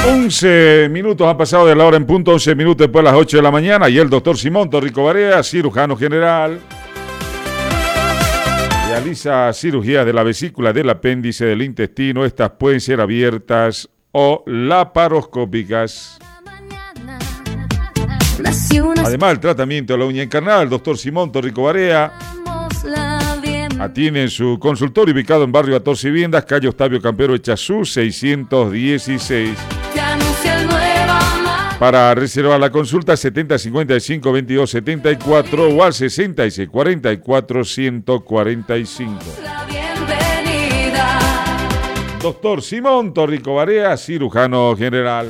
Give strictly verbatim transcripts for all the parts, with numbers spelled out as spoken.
once minutos han pasado de la hora en punto, once minutos después de las ocho de la mañana, y el doctor Simón Torrico Barea, cirujano general, realiza cirugía de la vesícula, del apéndice, del intestino. Estas pueden ser abiertas o laparoscópicas. Además, el tratamiento de la uña encarnada, el doctor Simón Torrico Barea atiende en su consultorio ubicado en barrio Atorce Viviendas, calle Octavio Campero Echazú, seiscientos dieciséis. Para reservar la consulta, setenta cincuenta y cinco veintidós setenta y cuatro o al sesenta y seis cuarenta y cuatro ciento cuarenta y cinco. Doctor Simón Torrico Barea, cirujano general.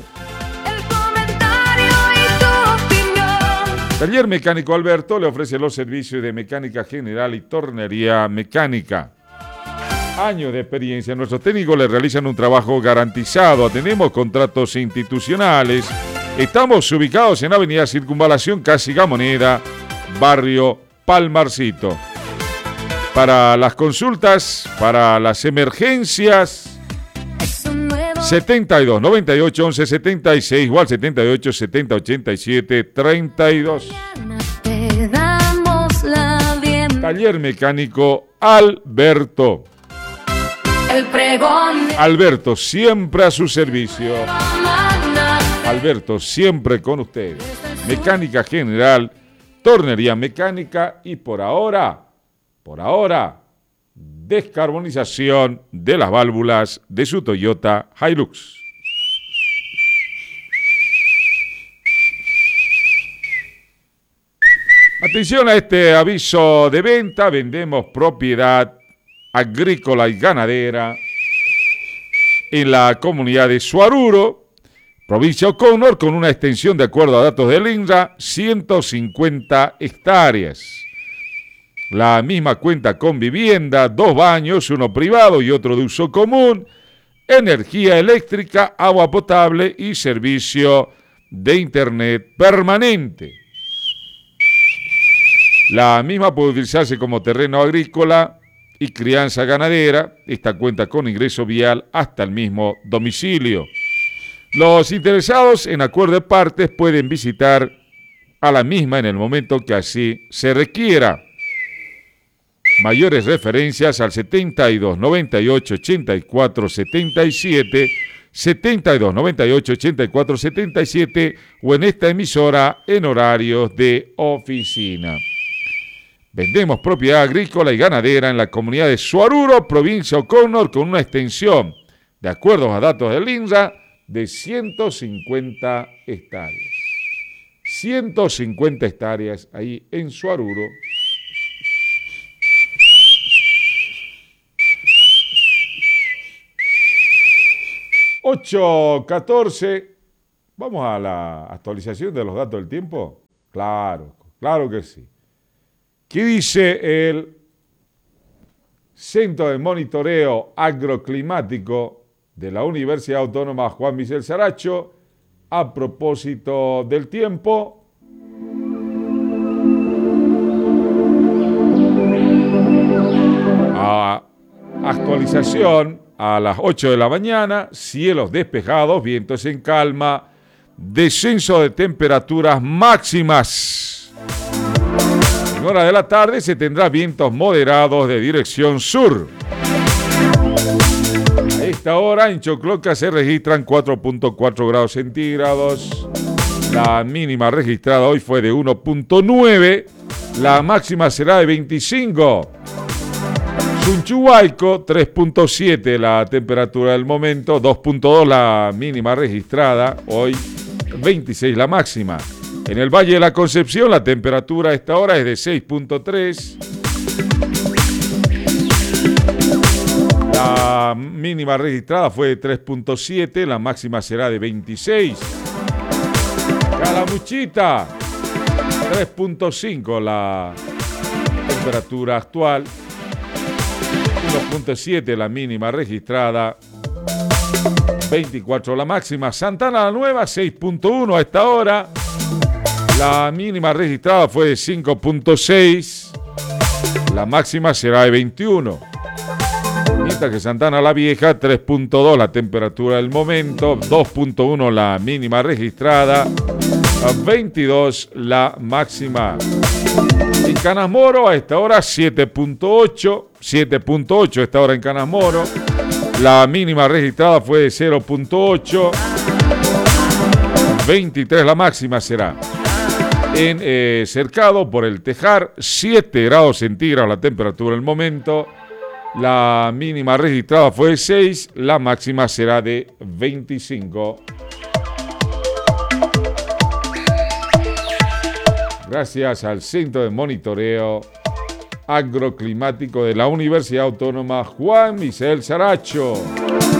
Taller Mecánico Alberto le ofrece los servicios de mecánica general y tornería mecánica. Años de experiencia. Nuestros técnicos le realizan un trabajo garantizado. Tenemos contratos institucionales. Estamos ubicados en Avenida Circunvalación, Casi Gamoneda, barrio Palmarcito. Para las consultas, para las emergencias, setenta y dos noventa y ocho once setenta y seis o al setenta y ocho setenta ochenta y siete treinta y dos. Taller Mecánico Alberto. El pregón. Alberto, siempre a su servicio. Alberto, siempre con ustedes. Mecánica general, tornería mecánica y por ahora, por ahora, descarbonización de las válvulas de su Toyota Hilux. Atención a este aviso de venta. Vendemos propiedad agrícola y ganadera en la comunidad de Suaruro, provincia O'Connor, con una extensión, de acuerdo a datos del INRA, ciento cincuenta hectáreas. La misma cuenta con vivienda, dos baños, uno privado y otro de uso común, energía eléctrica, agua potable y servicio de internet permanente. La misma puede utilizarse como terreno agrícola y crianza ganadera. Esta cuenta con ingreso vial hasta el mismo domicilio. Los interesados en acuerdo de partes pueden visitar a la misma en el momento que así se requiera. Mayores referencias al setenta y dos noventa y ocho ochenta y cuatro setenta y siete, setenta y dos noventa y ocho ochenta y cuatro setenta y siete o en esta emisora en horarios de oficina. Vendemos propiedad agrícola y ganadera en la comunidad de Suaruro, provincia O'Connor, con una extensión, de acuerdo a datos del INRA, de ciento cincuenta hectáreas. ciento cincuenta hectáreas ahí en Suaruro. ocho catorce. Vamos a la actualización de los datos del tiempo. Claro, claro que sí. ¿Qué dice el Centro de Monitoreo Agroclimático de la Universidad Autónoma Juan Michel Saracho a propósito del tiempo? A actualización a las ocho de la mañana, cielos despejados, vientos en calma, descenso de temperaturas máximas. En hora de la tarde se tendrá vientos moderados de dirección sur. A esta hora en Chocloca se registran cuatro punto cuatro grados centígrados. La mínima registrada hoy fue de uno punto nueve. La máxima será de veinticinco. Sunchuhuayco, tres punto siete la temperatura del momento, dos punto dos la mínima registrada, hoy veintiséis la máxima. En el Valle de la Concepción la temperatura a esta hora es de seis punto tres. La mínima registrada fue de tres punto siete, la máxima será de veintiséis. Calamuchita, tres punto cinco la temperatura actual. uno punto siete la mínima registrada, veinticuatro la máxima. Santana la Nueva, seis punto uno a esta hora. La mínima registrada fue de cinco punto seis. La máxima será de veintiuno. Mientras que Santana la Vieja, tres punto dos la temperatura del momento, dos punto uno la mínima registrada, veintidós la máxima. En Canas Moro a esta hora siete punto ocho, siete punto ocho a esta hora en Canas Moro. La mínima registrada fue de cero punto ocho, veintitrés la máxima será. En eh, Cercado por el Tejar, siete grados centígrados la temperatura del momento. La mínima registrada fue de seis, la máxima será de veinticinco. Gracias al Centro de Monitoreo Agroclimático de la Universidad Autónoma Juan Misael Saracho.